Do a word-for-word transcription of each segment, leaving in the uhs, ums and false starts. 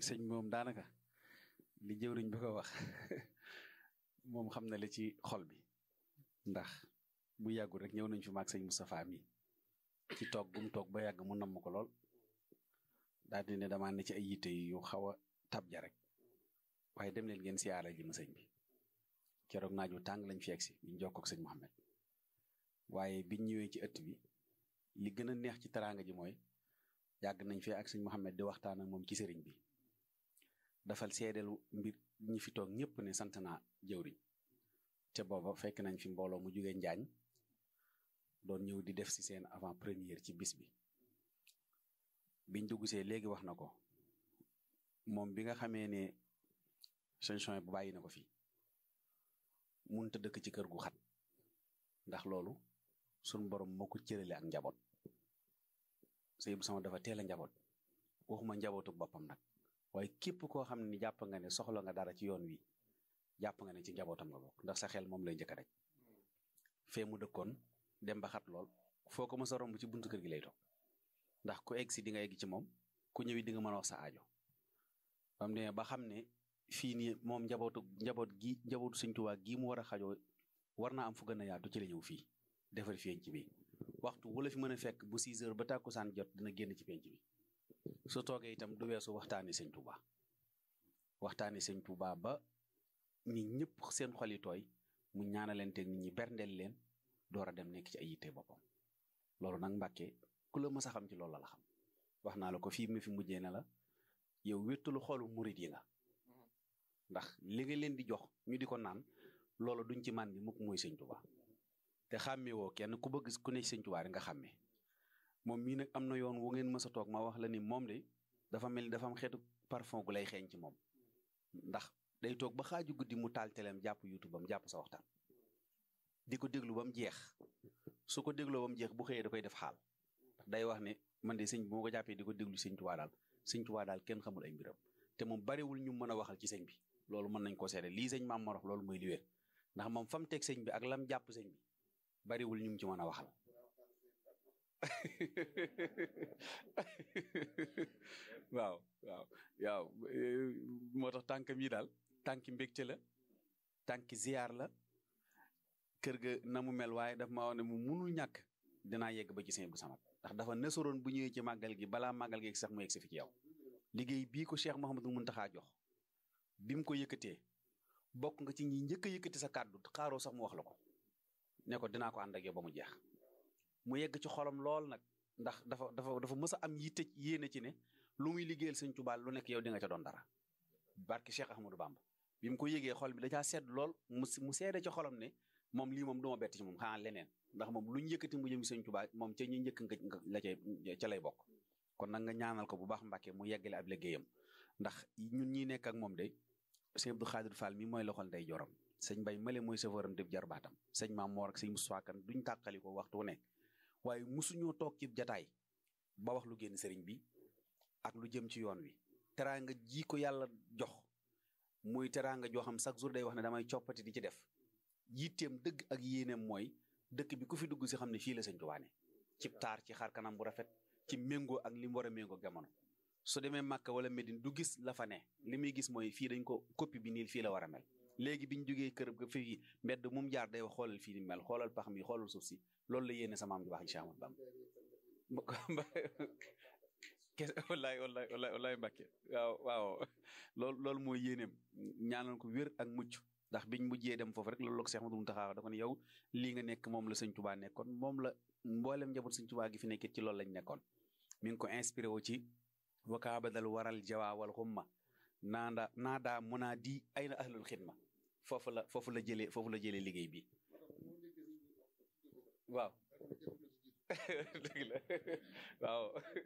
sëñ moom daanaka li jëwriñ bi ko wax moom xam na li ci xol bi ndax bu yàggul rek ñëw nañ fi maag sëñ Moustapha mi ci toog bu mu toog ba yàgg mu namm ko lool daal di ne damaa ne ci ay yitte yu xaw a tab ja rek waaye dem leen ngeen siyaara ji ma sëñ bi keroog naaju tàng lañ fi egsi biñ jokkoo ak sëñ Mouhamed waaye biñ ñëwee ci ëtt bi li gën a neex ci teraanga ji mooy yàgg nañ fee ak sëñ Mouhamed di waxtaan ak moom ci sëriñ bi dafal seedelu mbir ñi fi toog ñëpp ne sant naa jëwriñ te booba fekk nañ fi mbooloo mu jógee Njaañ doon ñëw di def si seen avant première ci bis bi biñ duggsee léegi wax na ko moom bi nga xamee ne solution bu bàyyi na ko fi mënut a dëkk ci kër gu xat ndax loolu suñ borom moo ko cërale ak njaboot sëy bu sama dafa teel a njaboot waxuma njabootu boppam nag waaye képp koo xam ne jàpp nga ne soxla nga dara ci yoon wi jàpp nga ne ci njabootam nga bokk ndax sa xel moom lay njëkk rek fee mu dëkkoon dem ba xat lool foo ko mës a romb ci buntu kër gi lay toog ndax ku egg si di nga egg ci moom ku ñëwi di nga mën a wax sa aajo bam ne ba xam ne fii nii moom njabootu njaboot gi njabootu Sëñ Tuubaa gii mu war a xajoo war naa am fu gën a yaatu ci la ñëw fii defar fi penc bi waxtu wala fi mën a fekk bu six heures ba tàkkusaan jot dina génn ci penc bi su toogee itam du weesu waxtaani Sëñ Tuubaa waxtaani Sëñ Tuubaa ba ñi ñëpp seen xol yi tooy mu ñaanaleen nit ñi berndeel leen door a dem nekk ci ay yitte boppam loolu nag Mbàkke ku la mës a xam ci loolu la la xam wax naa la ko fii mi fi mujjee ne la yow wéttalu xoolu murit yi nga ndax li nga leen di jox ñu di ko naan loolu duñ ci man di mukk mooy Sëñ Tuubaa te xàmmee woo kenn ku bëgg ku ne Sëñ Tuubaa rek nga xàmmee moom mii nag am na yoon wu ngeen mës a toog ma wax la ni moom de dafa mel ni dafa am xeetu parfum gu lay xeeñ ci moom ndax day toog ba xaaju guddi mu taal teleem jàpp YouTube am jàpp sa waxtaan di ko déglu ba mu jeex su ko dégloo ba mu jeex bu xëyee da koy def xaal ndax day wax ne man de sëñ bi moo ko jàppee di ko déglu Sëñ Tuubaa daal Sëñ Tuubaa daal kenn xamul ay mbiram te moom bariwul ñu mën a waxal ci sëñ bi loolu mën nañ koo seede lii sëñ maam ma wax loolu mooy li wér ndax moom fa mu teg sëñ bi ak lam jàpp sëñ bi bariwul ñu mu ci mën a waxal waaw waaw waaw moo tax tànkam yi daal tànki mbégte la tànki ziyaar la kër ga na mu mel waaye daf ma wax ne mu munul ñàkk dinaa yegg ba ci sëñ bu samat ndax dafa nësoroon bu ñëwee ci màggal gi balaa màggal gi sax mu yegg si fi ci yow liggéey bii ko Cheikh Mouhamadou Mountakha jox bi mu ko yëkkatee bokk nga ci ñi njëkk a yëkkati sa kàddu xaaroo sax mu wax la ko ne ko dinaa ko ànd ak yow ba mu jeex mu yegg ci xolam lool nag ndax dafa dafa dafa mës a am yitte yéene ci ne lu muy liggéeyal Sëñ Tuubaa lu nekk yow di nga ca doon dara barke Cheikh Ahmadou Bamba bi mu ko yëgee xol bi da caa sedd lool mu mu seede ci xolam ne moom lii moom du ma bett ci moom xanaa leneen ndax moom lu ñu yëkkati mu jëm Sëñ Tuubaa moom ca ñi njëkk nga la cay ca lay bokk kon nag nga ñaanal ko bu baax Mbàkke mu yeggale ab liggéeyam ndax ñun ñi nekk ak moom de sëñ Abdou Khadir Fall mi mooy loxol ndey joram sëñ Mbay Male mooy sëfëram def jarbaatam sëñ Maam Moor ak sëñ Moussa Kan duñ tàqali ko waxtu nekk waaye musuñoo toog ci jataay ba wax lu génn sëriñ bi ak lu jëm ci yoon wi teraanga ji ko yàlla jox muy teraanga joo xam chaque jour day wax ne damay coppati di ci def yitteem dëgg ak yéeneem mooy dëkk bi ku fi dugg si xam ne fii la Sëñ Tuubaa ne ci taar ci xar kanam bu rafet ci méngoo ak li mu war a méngoo jamono su demee Màkka wala Medine du gis la fa ne li muy gis mooy fii dañ ko copie bi nii fii la war a mel léegi biñ jógee kër ga fii mbedd mu mu jaar day wax xoolal fii ni mel xoolal pax mi xoolal suuf si loolu la yéene sa maam ju baax Cheikh Ahmadou Bamba kese wallaay wallaay wallaay wallaay Mbàkke waaw waaw loolu loolu mooy yéeneem ñaanal ko wér ak mucc ndax biñ mujjee dem foofu rek loolu la ko Cheikh Ahmadou Mountakha da ko ne yow lii nga nekk moom la Sëñ Tuubaa nekkoon moom la mboolem njaboot Sëñ Tuubaa gi fi nekkit ci loolu lañ nekkoon mi ngi ko inspiré wu ci wakaabadal waral jawaa wal xumma naanda naadaa munaa di ay na ahlul xidma foofu la foofu la jëlee foofu la jëlee liggéey bi waaw dëgg la waaw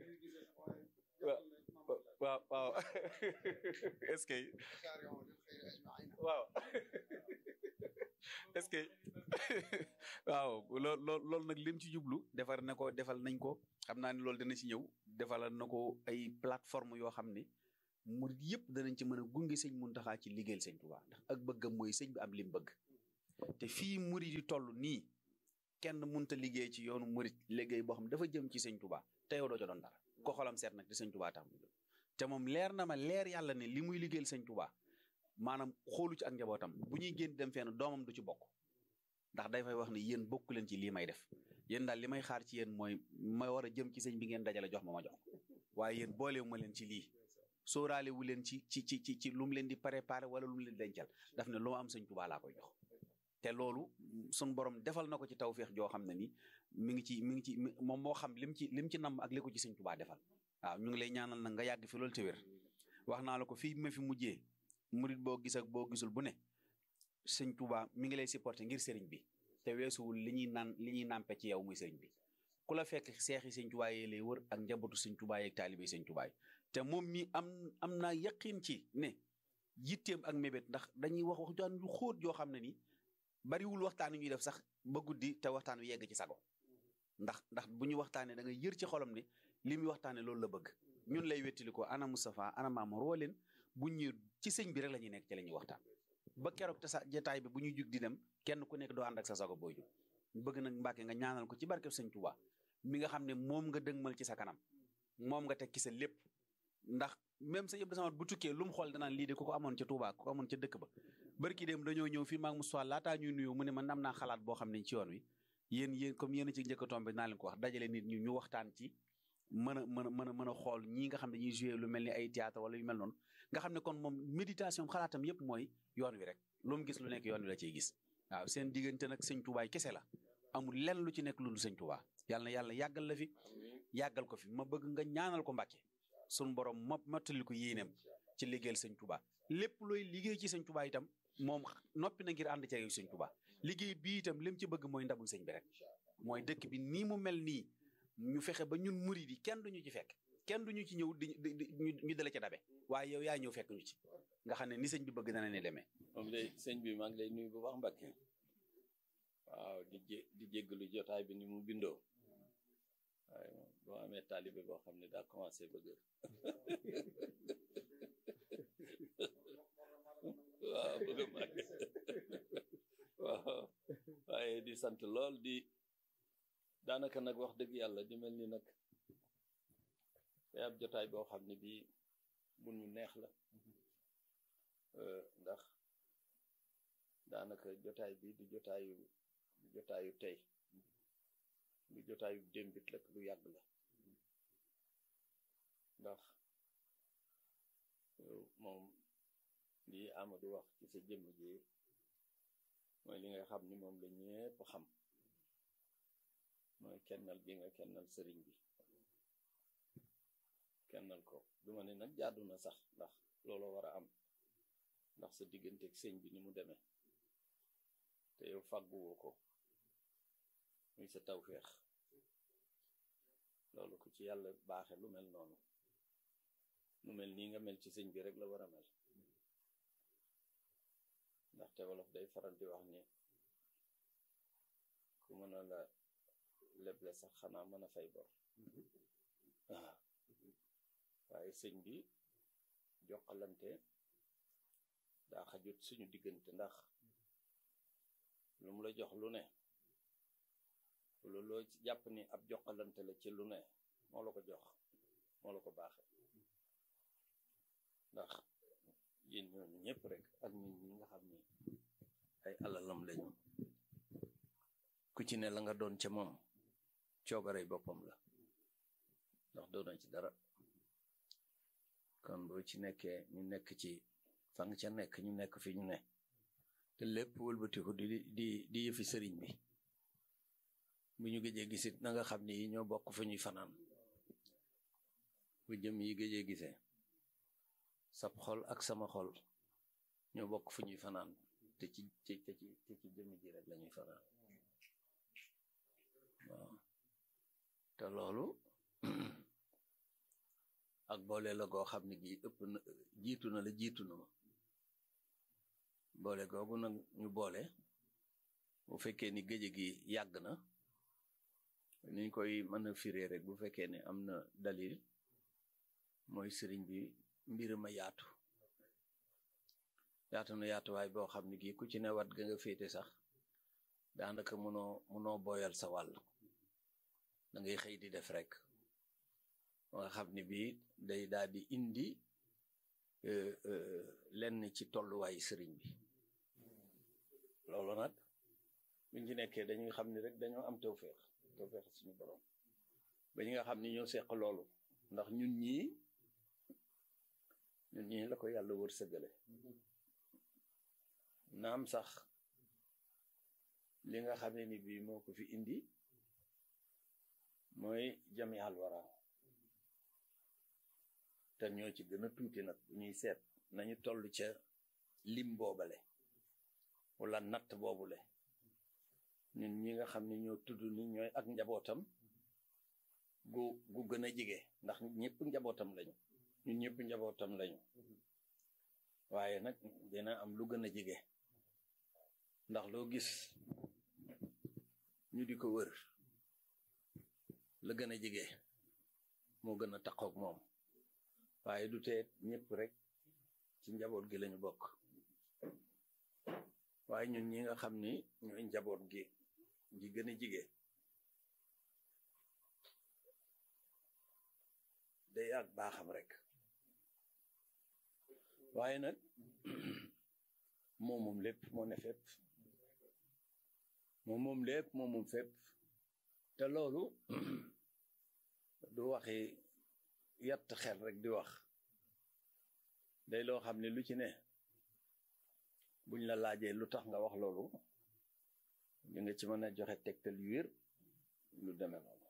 waaw waaw est-ce que waaw est-ce que waaw loolu loolu loolu nag lim ci jublu defar na ko defal nañ ko xam naa ne loolu dana ci ñëw defalal na ko ay plateforme yoo xam ne murid yëpp danañ ci mën a gunge sëñ Muntaxa ci liggéeyal Sëñ Tuubaa ndax ak bëggam mooy sëñ bi am lim bëgg te fii murid yi toll nii kenn mënta liggéey ci yoonu murid liggéey boo xam dafa jëm ci Sëñ Tuubaa te yow doo ca doon dara ko xolam seet nag di Sëñ Tuubaa tax mu te moom leer na ma leer yàlla ne li muy liggéeyal sëñ Tuubaa maanaam xoolu ci ak njabootam bu ñuy génn dem fenn doomam du ci bokk ndax day fay wax ne yéen bokku leen ci lii may def yéen daal li may xaar ci yéen mooy may war a jëm ci sëñ bi ngeen dajale jox ma ma jox waaye yéen boolewu ma leen ci lii sóoraale wu leen ci ci ci ci ci lu mu leen di préparé wala lu mu leen di dencal daf ne lu ma am sëñ Tuubaa laa koy jox te loolu sun borom defal na ko ci tawféex joo xam ne ni mi ngi ci mi ngi ci moom moo xam lim ci lim ci namm ak li ko ci sëñ Tuubaa defal waaw ñu ngi lay ñaanal nag nga yàgg fi loolu te wér wax naa la ko fii ma fi mujjee murit boo gis ak boo gisul bu ne sëñ Tuubaa mi ngi lay supporté ngir sëriñ bi te weesuwul li ñuy naan li ñuy nàmpe ci yow muy sëriñ bi ku la fekk seexi sëñ Tuubaa yi lay wër ak njabootu sëñ Tuubaa yi ak taalibe sëñ Tuubaa yi te moom mi am am naa yaqin ci ne yitteem ak mébét ndax dañuy wax wax jaan yu xóot yoo xam ne ni bariwul waxtaan wi ñuy def sax ba guddi te waxtaan wi yegg ci sago ndax ndax bu ñu waxtaanee da nga yër ci xolam ne li muy waxtaanee loolu la bëgg ñun lay wettili ko ana Moustapha ana Mamour woo leen bu ñu ci sëñ bi rek la ñuy nekk ci la ñuy waxtaan ba keroog te sa jotaay bi bu ñuy jug di dem kenn ku nekk doo ànd ak sa sago booy jug ñu bëgg nag Mbàkke nga ñaanal ko ci barkeb sëñ Tuubaa mi nga xam ne moom nga dëgmal ci sa kanam moom nga teg ci sa lépp ndax même sa yëpp sama bu tukkee lu mu xool danaan lii de ku ko amoon ca Tuubaa ku ko amoon ca dëkk ba barki dem dañoo ñëw fii maag Moustapha laataa ñuy nuyu mu ne man am naa xalaat boo xam ne ci yoon wi yéen yéen comme yéen a ci njëkk a tombé naa leen ko wax dajale nit ñu ñu waxtaan ci mën a mën a mën a mën a xool ñii nga xam ne ñuy joué lu mel ni ay théâtre wala yu mel noonu nga xam ne kon moom méditation xalaatam yëpp mooy yoon wi rek lu mu gis lu nekk yoon wi la ciy gis waaw seen diggante nag sëñ Tuubaa kese la amul lenn lu ci nekk lu dul sëñ Tuubaa yàlla na yàlla yàggal la fi yàggal ko fi ma bëgg nga ñaanal ko Mbàkke sun borom mo mottali ko yéeneem ci liggéeyal sëñ Tuubaa lépp looy liggéey ci sëñ Tuubaa itam moom noppi na ngir ànd ca sëñ Tuubaa liggéey bi itam lim ci bëgg mooy ndamul sëñ bi rek mooy dëkk bi nii mu mel nii ñu fexe ba ñun murid yi kenn duñu ci fekk kenn duñu ci ñëw di ñu dale ca dabe waaye yow yaa ñëw fekk ñu ci nga xam ne ni sëñ bi bëgg dana ne demee. moom day sëñ bi maa ngi lay nuyu bu baax Mbàkke waaw di jé di jéggalu jotaay bi ni mu bindoo waaye boo amee taalibe boo xam ne daa commencé bëgg waaw bëgg màgg waaw waaye di sant lool di daanaka nag wax dëgg yàlla di mel ni nag day ab jotaay boo xam ne bii bu ñu neex la ndax daanaka jotaay bi du jotaayu du jotaayu tey du jotaayu démbit la lu yàgg la ndax moom lii Amadou wax ci sa jëmm ji mooy li nga xam ni moom la ñépp xam mooy kennal gi nga kennal sëriñ bi kennal ko du ma ne nag jaadu na sax ndax looloo war a am ndax sa digganteeg sëñ bi ni mu demee te yow fàgguwoo ko muy sa tawféex loolu ku ci yàlla baaxe lu mel noonu lu mel nii nga mel ci sëñ bi rek la war a mel ndaxte wolof day faral di wax ni ku mën a la leble sax xanaa mën a fay bor waaw waaye sëñ bi jokkalante daa xajut suñu diggante ndax lu mu la jox lu ne loolu loo jàpp ni ab jokkalante la ci lu ne moo la ko jox moo la ko baaxe ndax yéen ñooñu ñëpp rek ak ñun ñi nga xam ni ay alalam lañu ku ci ne la nga doon ca moom coobarey boppam la ndax doona ci dara kon boo ci nekkee ñu nekk ci fa nga ca nekk ñu nekk fi ñu ne te lépp wëlbatiku di di di yëfi sëriñ bi bu ñu gëjee gisit na nga xam ni ñoo bokk fu ñuy fanaan bu jëm yi gëjee gisee sab xol ak sama xol ñoo bokk fu ñuy fanaan te ci te ci te ci jëmm ji rek lañuy fanaan waaw te loolu ak boole la goo xam ne gi ëpp na jiitu na la jiitu na ma boole googu nag ñu boole bu fekkee ni géej gi yàgg na niñ koy mën a firee rek bu fekkee ne am na dalil mooy sëriñ bi mbir ma yaatu yaatu na yaatuwaay boo xam ne gi ku ci ne wat ga nga féete sax daanaka mënoo mënoo boyal sa wàll da ngay xëy di def rek nga xam ni bii day daal di indi lenn ci tolluwaayu sëriñ bi loolu nag buñ ci nekkee dañuy xam ni rek dañoo am tawfeex tawfeex suñu borom ba ñi nga xam ni ñoo seq loolu ndax ñun ñii ñun ñii la ko yàlla wër sëggale naam sax li nga xam ne ni bii moo ko fi indi mooy jami alwara te ñoo ci gën a tuuti nag bu ñuy seet nañu toll ca lim boobale wala natt boobule ñun ñi nga xam ne ñoo tudd ni ñooy ak njabootam gu gu gën a jige ndax ñëpp njabootam lañu ñun ñëpp njabootam lañu waaye nag dina am lu gën a jige ndax loo gis ñu di ko wër la gën a jige moo gën a taqoog moom waaye du teet ñëpp rek ci njaboot gi lañu bokk waaye ñun ñi nga xam ni ñooy njaboot gi gi gën a jige day ak baaxam rek waaye nag moom moom lépp moo ne fépp moom moom lépp moom moom fépp te loolu du waxi yatt xel rek di wax day loo xam ne lu ci ne buñ la laajee lu tax nga wax loolu di nga ci mën a joxe tegtal yu wér lu demee noonu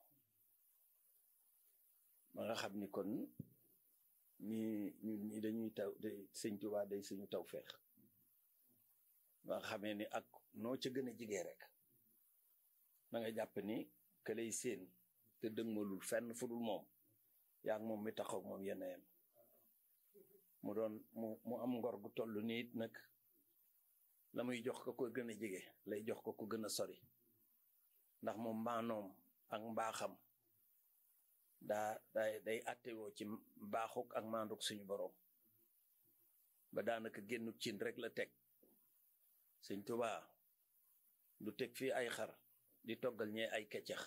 ma nga xam ni kon ñi ñu ñi dañuy taw day sëñ Tuubaa day suñu taw feex ba nga xamee ni ak noo ca gën a jigee rek da nga jàpp ni ka lay seen te dëgmalul fenn fu dul moom yaa ngi moom mi taxaw moom yenn yem mu doon mu mu am ngor gu toll nii nag la muy jox ko ko gën a jige lay jox ko ko gën a sori ndax moom mbaanoom ak mbaaxam daa day day attewoo ci mbaaxuk ak maanduk suñu boroom ba daanaka génnu cin rek la teg sëñ Tuubaa du teg fii ay xar di toggal ñee ay keccax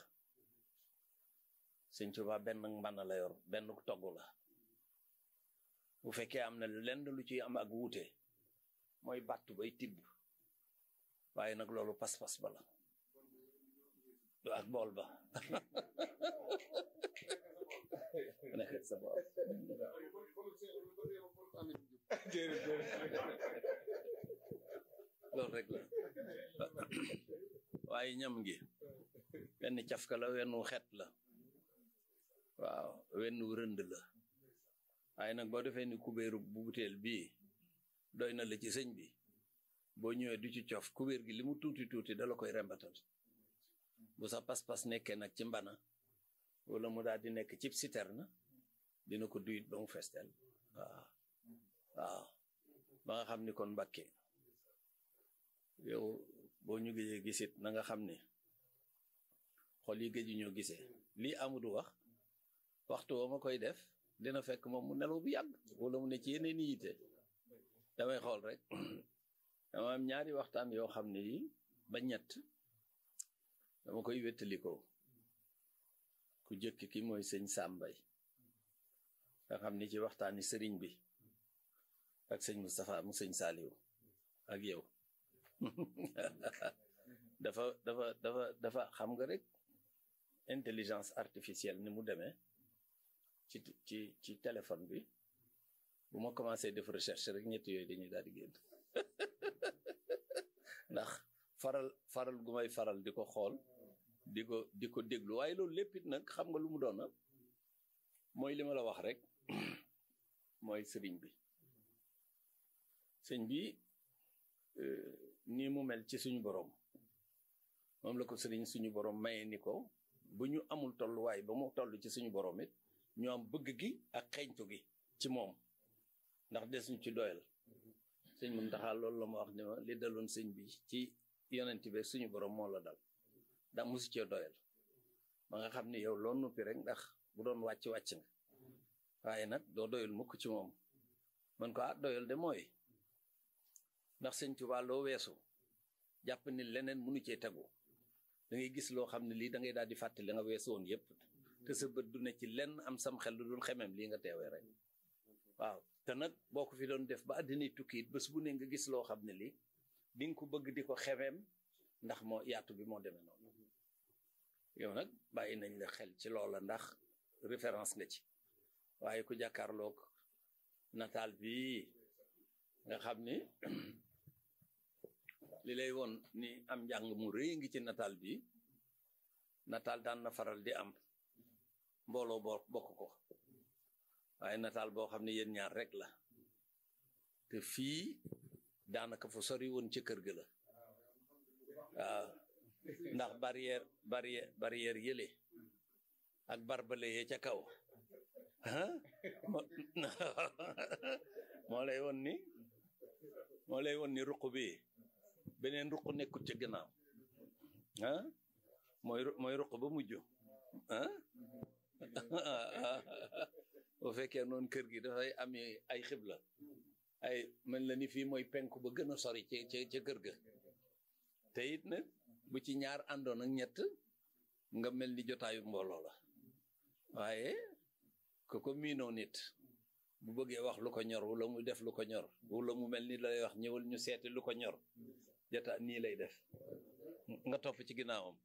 sëñ Tuubaa benn mbann la yor benn togg la bu fekkee am na lenn lu ci am ak wuute mooy bàttu bay tibb waaye nag loolu pas-pas ba la du ak bool ba nekk sa bool loolu rek la waaye ñam gi benn cafka la wenn wu xet la waaw wenn wu rënd la waaye nag boo defee ni kubéeru bu butéel bii doy na la ci sëñ bi boo ñëwee du ci cof kubéer gi li mu tuuti tuuti dala koy rembatal bu sa pas-pas nekkee nag ci mbana wala mu daal di nekk ci citerne dina ko duyit ba mu festel waaw waaw ba nga xam ni kon Mbàkke yow boo ñu gisee gisit na nga xam ni xol yi géju ñoo gisee lii Amadou wax waxtu wa ma koy def dina fekk moom mu nelaw bu yàgg wala mu ne ci yeneen i yite damay xool rek dama am ñaari waxtaan yoo xam ne yi ba ñett dama koy wéttalikoo ku jëkk ki mooy sëñ Sàmbay nga xam ni ci waxtaani sëriñ bi ak sëñ Moustapha mu sëñ Saaliw ak yow dafa dafa dafa dafa xam nga rek intelligence artificielle ni mu demee ci ci ci téléphone bi bu ma commencé def recherche rek ñett yooyu dañuy daal di génn ndax faral faral gu may faral di ko xool di ko di ko déglu waaye loolu lépp it nag xam nga lu mu doona mooy li ma la wax rek mooy sëriñ bi sëñ bi nii mu mel ci suñu borom moom la ko sëriñ suñu borom maye ni ko bu ñu amul tolluwaay ba mu toll ci suñu borom it ñu am bëgg gi ak xeeñtu gi ci moom ndax des ñu ci doyal sëñ Muntaxa loolu la ma wax ni ma li daloon sëñ bi ci yonent bi suñu borom moo la dal ndax musu cee doyal ba nga xam ni yow loo noppi rek ndax bu doon wàcc wàcc nga waaye nag doo doyal mukk ci moom man ko ah doyal de mooy ndax sëñ Tuubaa loo weesu jàpp ni leneen mënu cee tegu da ngay gis loo xam ne lii da ngay daal di fàttali nga weesu woon yépp te sa bët du ne ci lenn am sam xel lu dul xemem lii nga teewee rek waaw te nag boo ko fi doon def ba àddina tukki it bés bu ne nga gis loo xam ne lii di nga ko bëgg di ko xemem ndax moo yaatu bi moo demee noonu yow nag bàyyi nañ la xel ci loola ndax référence nga ci waaye ku jàkkaarloog nataal bi nga xam ni li lay woon ni am njàng mu rëy ngi ci nataal bi nataal daan na faral di am mbooloo boo bokk ko waaye nataal boo xam ne yéen ñaar rek la te fii daanaka fu sori woon ca kër ga la waaw ndax barrière barrière barrière yële ak barbale yee ca kaw ah moo lay woon ni moo lay woon ni ruq bi beneen ruq nekkut ca gannaaw ah mooy mooy ruq ba mujj ah bu fekkee noonu kër gi dafay amee ay xibla ay mel la ni fii mooy penku ba gën a sori ca ca ca kër ga te it nag bu ci ñaar àndoon ak ñett nga mel ni jotaayu mbooloo la waaye ku ko miinoo nit bu bëggee wax lu ko ñor wala mu def lu ko ñor wala mu mel ni lay wax ñëwal ñu seeti lu ko ñor jotaa nii lay def nga topp ci ginnaawam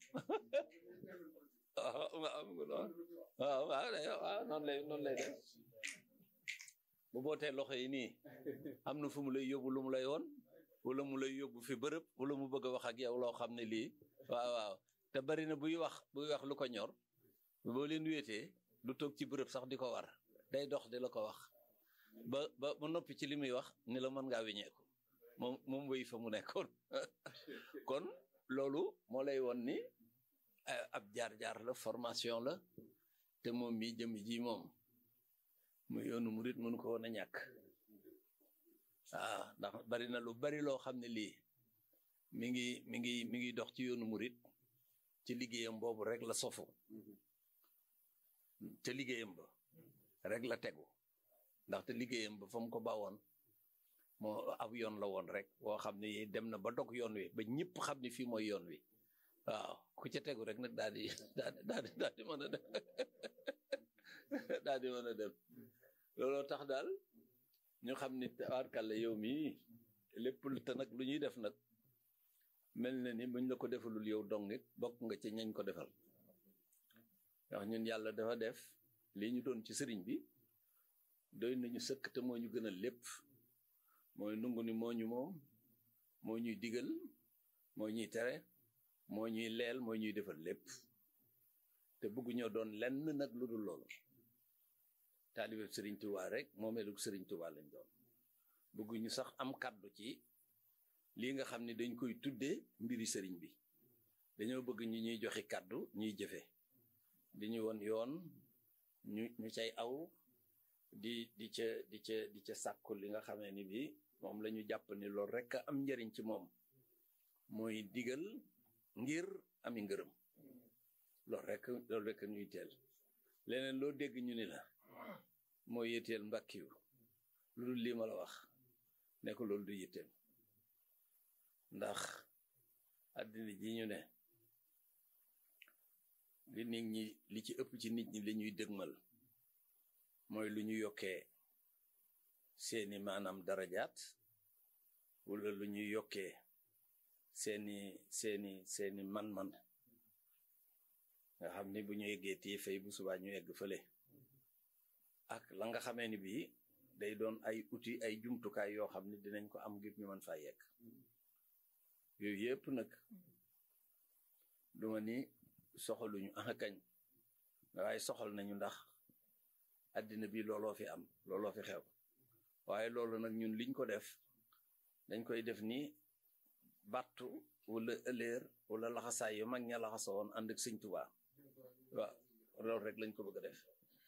waaw waaw waaw noonu lay noonu lay def bu bootee loxo yi nii am na fu mu lay yóbbu lu mu lay woon wala mu lay yóbbu fi bërëb wala mu bëgg a wax ak yow loo xam ne lii waaw waaw te bari na buy wax buy wax lu ko ñor boo leen wéetee du toog ci bërëb sax di ko war day dox di la ko wax ba ba ba noppi ci li muy wax ni la mën ngaa weñeeku moom moom wéy fa mu nekkoon kon loolu moo lay won ni ab jaar-jaar la formation la te moom mi jëm ji moom mu yoonu murit mënu ko woon a ñàkk waaw ndax bari na lu bari loo xam ne lii mi ngi mi ngi mi ngi dox ci yoonu murit ci liggéeyam boobu rek la sofu te liggéeyam ba rek la tegu ndaxte liggéeyam ba fa mu ko bawoon moo ab yoon la woon rek woo xam ne dem na ba dog yoon wi ba ñëpp xam ne fii mooy yoon wi waaw ku ca tegu rek nag daal di daal di daal di mën a dem daal di mën a dem looloo tax daal ñu xam ni tabaarkàlla yow mii lépp lu te nag lu ñuy def nag mel na ni buñ la ko defalul yow dong nit bokk nga ci ñañ ko defal ndax ñun yàlla dafa def lii ñu doon ci sëriñ bi doy nañu sëkk te moo ñu gënal lépp mooy nungu ni moo ñu moom moo ñuy digal moo ñuy tere moo ñuy leel moo ñuy defal lépp te bëggu ñoo doon lenn nag lu dul loolu taalibe sëriñ Tuubaa rek moomeelu sëriñ Tuubaa lañ doon bëgguñu sax am kàddu ci lii nga xam ne dañ koy tuddee mbiri sëriñ bi dañoo bëgg ñu ñuy joxe kàddu ñuy jëfe di ñu woon yoon ñu ñu cay aw di di ca di ca di ca sàkku li nga xamee ni bi moom la ñu jàpp ni loolu rek am njëriñ ci moom mooy digal ngir ami ngërëm loolu rek loolu rek ñuy teel leneen loo dégg ñu ni la moo yéteel mbàkkiw lu dul lii ma la wax ne ko loolu du yitteem ndax àddina ji ñu ne li nit ñi li ci ëpp ci nit ñi li ñuy dëgmal mooy lu ñu yokkee seeni maanaam darajaat wala lu ñuy yokkee seeni seeni seeni man-man nga xam ni bu ñu eggee tii fay bu subaa ñu egg fële ak la nga xamee ni bii day doon ay outil ay jumtukaay yoo xam ne dinañ ko am ngir ñu mën faa yegg yooyu yëpp nag duma ni soxaluñu ah kañ waaye soxal nañu ndax àddina bi looloo fi am looloo fi xew waaye loolu nag ñun liñ ko def dañ koy def ni battu wala ëlleer wala laxasaay yu mag ña laxasa woon ànd ak Sëñ Tuubaa waaw loolu rek lañ ko bëgg a def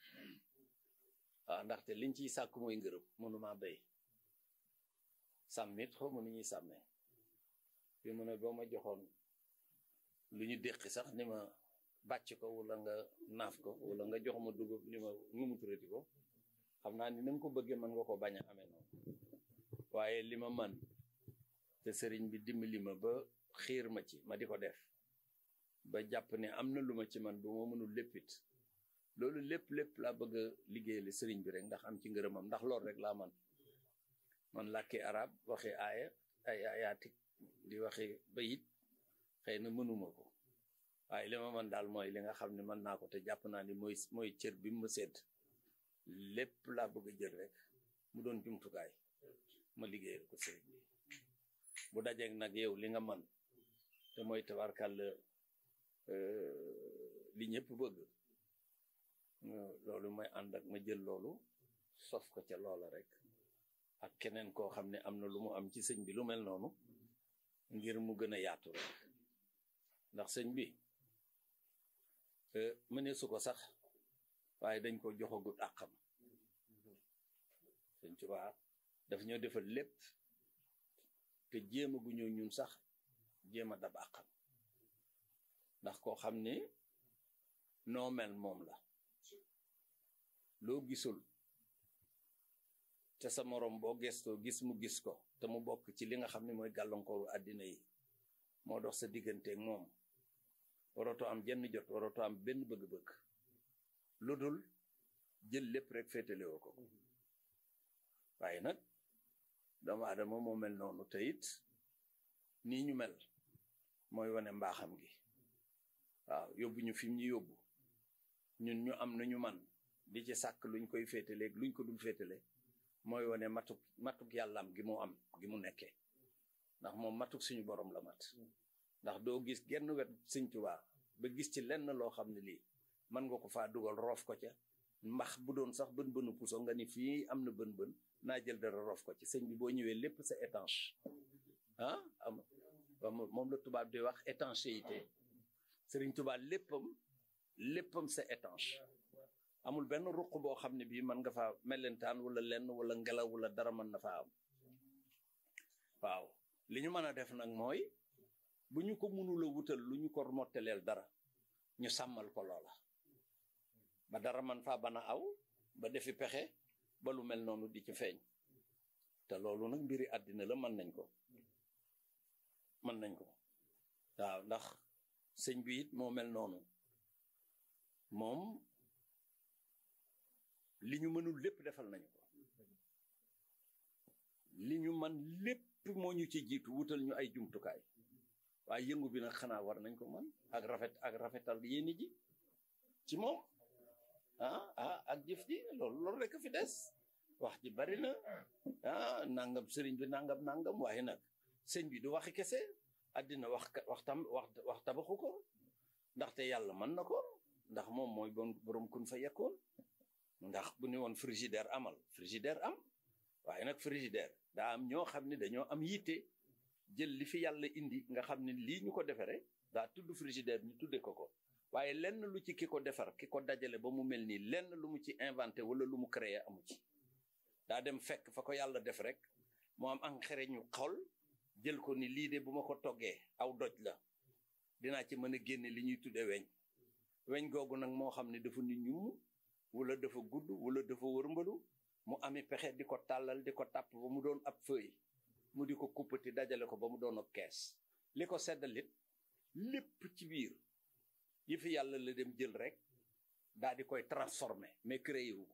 waaw ndaxte liñ ciy sàkk mooy ngërëm mënuma béy sàmmit xaw ma nu ñuy sàmmee fi mu ne boo ma joxoon lu ñu déqi sax ni ma bàcc ko wala nga naaf ko wala nga jox ma dugub ni ma numuturati ko xam naa ni na nga ko bëggee mën nga ko bañ a amee noonu waaye li ma man te sëriñ bi dimbali ma ba xiir ma ci ma di ko def ba jàpp ne am na lu ma ci man bu ma mënul léppit loolu lépp lépp laa bëgg a liggéeyale sëriñ bi rek ndax am ci ngërëmam ndax loolu rek laa man man làkki arab waxi aaya ay ayaatik di waxi bayit xëy na mënuma ko waaye li ma man daal mooy li nga xam ne mën naa ko te jàpp naa ni mooy mooy cër bi mu sedd lépp laa bëgg a jël rek mu doon jumtukaay ma liggéeyal ko sëriñ bi bu dajeeg nag yow li nga man te mooy tabarkal li ñëpp bëgg loolu mooy ànd ak ma jël loolu sof ko ca loola rek ak keneen koo xam ne am na lu mu am ci sëñ bi lu mel noonu ngir mu gën a yaatu rek ndax sëñ bi mënee su ko sax waaye dañ ko joxagut àqam sëñ Tuubaa daf ñoo defal lépp te jéem a gu ñëw ñun sax jéem a dab àqam ndax koo xam ne noo mel moom la loo gisul te sa morom boo gestoo gis mu gis ko te mu bokk ci li nga xam ne mooy gàllankooru àddina yi moo dox sa digganteeg moom waratoo am jenn jot waratoo am benn bëgg-bëgg lu dul jël lépp rek féetalewoo ko waaye nag doomu aadama moo mel noonu te it nii ñu mel mooy wane mbaaxam gi waaw yóbbu ñu fi mu ñu yóbbu ñun ñu am nañu man di ci sàkk luñ koy féetaleeg luñ ko dul féetale mooy wane matuk matuk yàllaam gi mu am gi mu nekkee ndax moom matuk suñu borom la mat ndax doo gis genn wet Sëñ Tuubaa ba gis ci lenn loo xam ne lii mën nga ko faa dugal roof ko ca mbax bu doon sax bën bënu puso nga ni fii am na bën bën naa jël dara roof ko ci sëñ bi boo ñëwee lépp sa étanche ah am moom la tubaab di wax étanchéité Sëriñ Tuubaa léppam léppam sa étanche amul benn ruq boo xam ne bii mën nga faa melentaan wala lenn wala ngelaw wala dara mën na faa am waaw li ñu mën a def nag mooy bu ñu ko mënula wutal lu ñu ko mottaleel dara ñu sàmmal ko loola ba dara man faa bana aw ba defi pexe ba lu mel noonu di ci feeñ te loolu nag mbiri àddina la mën nañ ko mën nañ ko waaw ndax sëñ bi it moo mel noonu moom li ñu mënul lépp defal nañu ko li ñu man lépp moo ñu ci jiitu wutal ñu ay jumtukaay waaye yëngu bi nag xanaa war nañ ko man ak rafet ak rafetal yéeni ji ci moom ah ah ak jëf ji loolu loolu rek fi des wax ji bari na ah nangam sëriñ bi nangam nangam waaye nag sëñ bi du waxi kese àddina wax wax tam wax wax tabaxu ko ndaxte yàlla mën na ko ndax moom mooy bon borom kun fa yekkoon ndax bu ne woon frigidaire amal frigidaire am waaye nag frigidaire daa am ñoo xam ne dañoo am yitte jël li fi yàlla indi nga xam ne lii ñu ko defere daa tudd frigidaire ñu tudde ko ko waaye lenn lu ci ki ko defar ki ko dajale ba mu mel nii lenn lu mu ci inventé wala lu mu créé amu ci daa dem fekk fa ko yàlla def rek moo am en xere ñu xol jël ko ni lii de bu ma ko toggee aw doj la dinaa ci mën a génne li ñuy tudde weñ weñ googu nag moo xam ne dafa nit ñu wala dafa gudd wala dafa wërmbalu mu ami pexe di ko tàllal di ko tàpp ba mu doon ab feuille mu di ko kuppati dajale ko ba mu doon ab kees li ko seddalit lépp ci biir yi fi yàlla la dem jël rek daal di koy transformer mais créé wu ko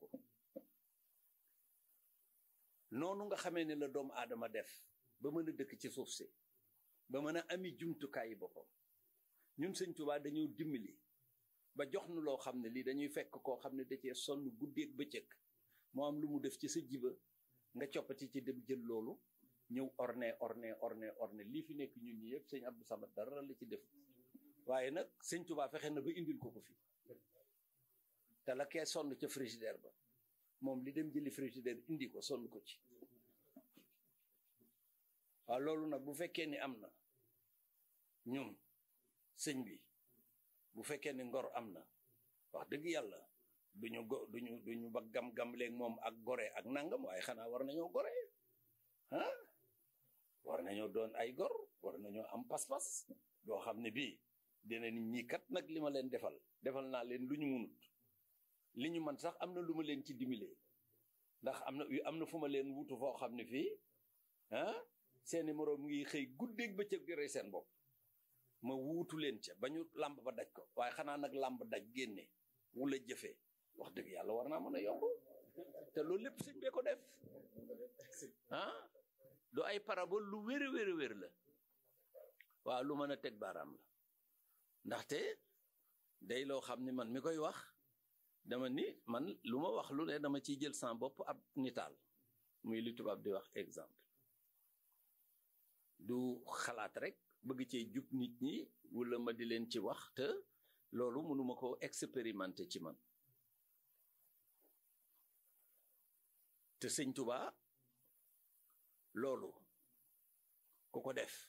noonu nga xamee ne la doomu aadama def ba mën a dëkk ci suuf si ba mën a ami jumtukaay yi boppam ñun Sëñ Tuubaa dañoo dimbali ba jox nu loo xam ne lii dañuy fekk koo xam ne da cee sonn guddeeg bëccëg moo am lu mu def ci sa jiba nga coppati ci dem jël loolu ñëw orné orné orné orné lii fi nekk ñun ñi yëpp sëñ Abdou Samad dara la ci def waaye nag Sëñ Tuubaa fexe na ba indil ko ko fi te la kee sonn ca frigidaire ba moom li dem jëli frigidaire indi ko sonn ko ci waaw loolu nag bu fekkee ni am na ñun sëñ bi bu fekkee ni ngor am na wax dëgg yàlla duñu go duñu duñu ba gam-gam léegi moom ak gore ak nangam waaye xanaa war nañoo gore ah war nañoo doon ay gor war nañoo am pas-pas doo xam ne bii dina nit ñi kat nag li ma leen defal defal naa leen lu ñu munut li ñu man sax am na lu ma leen ci dimbalee ndax am na am na fu ma leen wutu foo xam ne fii ah seeni moroom ngi xëy guddeeg bëccëg di rey seen bopp ma wuutu leen ca ba ñu làmb ba daj ko waaye xanaa nag làmb daj génne wula jëfe wax dëgg yàlla war naa mën a yomb te loolu lépp sëñ bee ko def ah du ay parabole lu wér a wér a wér la waaw lu mën a teg baaraam la ndaxte day loo xam ni man mi koy wax dama ni man lu ma wax lu ne dama ciy jël sans bopp ab nitaal muy li tubaab di wax exemple du xalaat rek bëgg cee jub nit ñi wala ma di leen ci wax te loolu mënuma ko expérimenter ci man te sëñ Tuba loolu ku ko def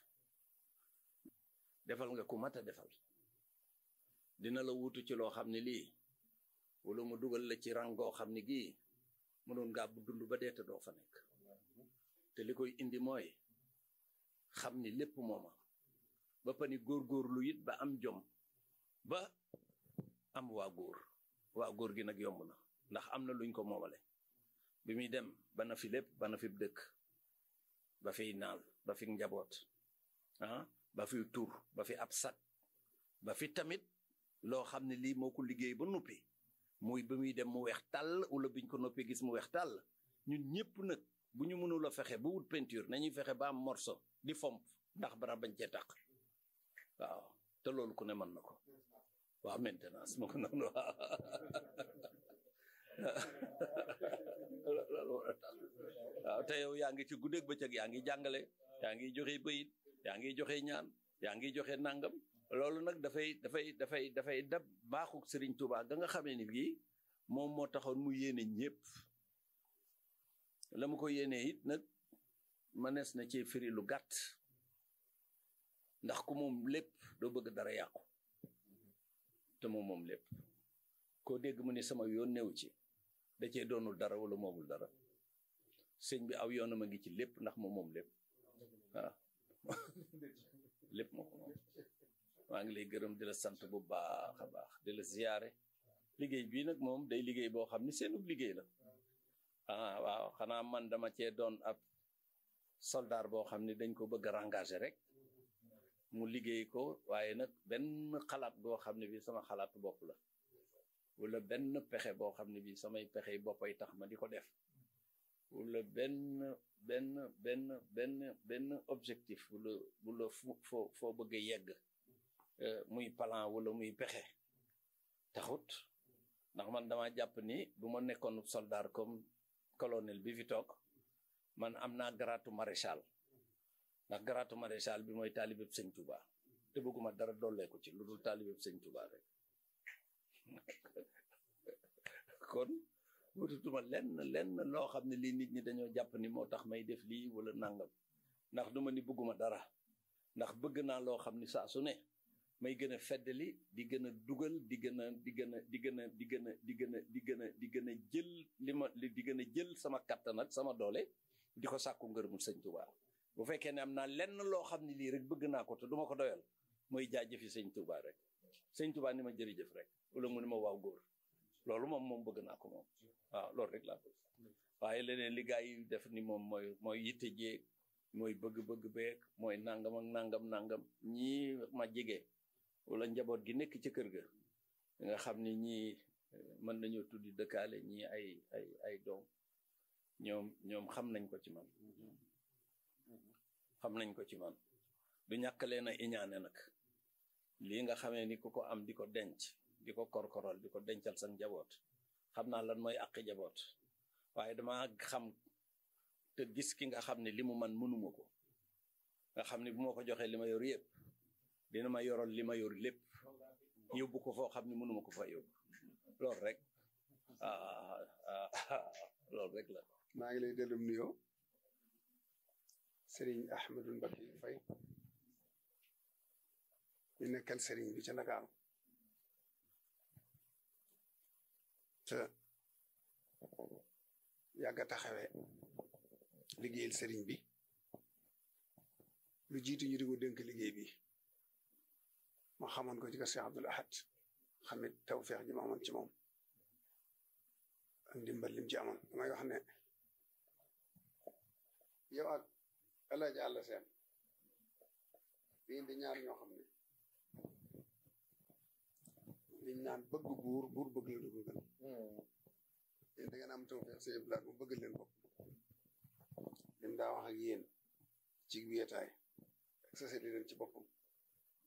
defal nga ku mat a defal dina la wutu ci loo xam ne lii wala mu dugal la ci rang goo xam ne gii mënoon ngaa bu dund ba dee te doo fa nekk te li koy indi mooy xam ni lépp mooma ba pani góorgóorlu it ba am jom ba am waa góor waa góor gi nag yomb na ndax am na luñ ko moomale bi muy dem ba na fi lépp ba na fi dëkk ba fiy naal ba fi njaboot ah ba fi tur ba fi ab sat ba fi tamit loo xam ne lii moo ko liggéey ba noppi muy ba muy dem mu weex tàll wala biñ ko noppee gis mu weex tàll ñun ñëpp nag bu ñu mënul a fexe ba wut peinture nañuy fexe ba am morceau di fomp ndax bara bañ cee tàq waaw te loolu ku ne mën na ko waaw maintenance moo ko noonu waaw te yow yaa ngi ci guddeeg bëccëg yaa ngi jàngale yaa ngi joxe bayit yaa ngi joxe ñaan yaa ngi joxe nangam loolu nag dafay dafay dafay dafay dab baaxu Serigne Touba ga nga xamee ni bii moom moo taxoon mu yéene ñëpp la mu ko yéenee it nag mënees na ci firi lu gàtt ndax ku moom lépp doo bëgg dara yàqu te moom moom lépp koo dégg mu ni sama yoon newu ci da cee doonul dara wala moomul dara sëñ bi aw yoonam a ngi ci lépp ndax moom moom lépp waaw lépp moo ko moom maa ngi lay gërëm di la sant bu baax a baax di la ziyaare liggéey bii nag moom day liggéey boo xam ni seenub liggéey la ah waaw xanaa man dama cee doon ab soldat boo xam ni dañ ko bëgg a engagé rek mu liggéey ko waaye nag benn xalaat boo xam ne bi sama xalaatu bopp la wala benn pexe boo xam ne bi samay pexe yi boppay tax ma di ko def wala benn benn benn benn benn objectif wala wala foo foo bëgg a yegg muy plan wala muy pexe taxut ndax man dama jàpp ni bu ma nekkoon soldat comme colonel bi fi toog man am naa garaatu maréchal ndax garaatu maréchal bi mooy taalibeb sëñ Touba te bëgguma dara dolleeku ci lu dul taalibeb sëñ Touba rek kon wututuma lenn lenn loo xam ne lii nit ñi dañoo jàpp ni moo tax may def lii wala nangam ndax duma ni bëgguma dara ndax bëgg naa loo xam ni saa su ne may gën a feddali di gën a dugal di gën a di gën a di gën a di gën a di gën a di gën a di gën a jël li ma di gën a jël sama kattan ak sama doole di ko sàkku ngërëmul sëñ Touba bu fekkee ne am naa lenn loo xam ne lii rek bëgg naa ko te duma ko doyal mooy jaajëfi sëñ Touba rek sëñ Touba ni ma jërëjëf rek wala mu ni ma waaw góor loolu moom moom bëgg naa ko moom waaw loolu rek laa bëgg waaye leneen li gaa yi def ni moom mooy mooy yitte jeeg mooy bëgg-bëgg beeg mooy nangam ak nangam nangam ñii ma jege wala njaboot gi nekk ci kër ga nga xam ni ñii mën nañoo tuddi dëkkaale ñii ay ay ay doom ñoom ñoom xam nañ ko ci man xam nañ ko ci man du ñàkk leen a iñaane nag lii nga xamee ni ku ko am di ko denc di ko korkoral di ko dencal sa njaboot xam naa lan mooy àqi njaboot waaye dama xam te gis ki nga xam ne li mu man mënuma ko nga xam ne bu ma ko joxee li ma yor yëpp dina ma yoral li ma yor lépp yóbbu ko foo xam ne mënuma ko fa yóbbu loolu rek loolu rek la. maa ngi lay dellum nuyoo Serigne Ahmadou Mbacké Faye ñu nekkal Serigne bi ca Ndakaaru te yàgg a taxawee liggéeyal Serigne bi lu jiitu ñu di ko dénk liggéey bi ma xamoon ko ci kër Cheikh Abdoul Ahad xamit tawfeex ji ma amoon ci moom ak ndimbal lim ci amoon damay wax ne yow ak El Hadj Alla Seen bii di ñaar ñoo xam ne liñ naan bëgg buur buur bëgg la du ko gën yéen da ngeen am tawfeex sëñ Abdou Lahad mu bëgg leen bopp lim daa wax ak yéen ci wéetaay ak société leen ci boppam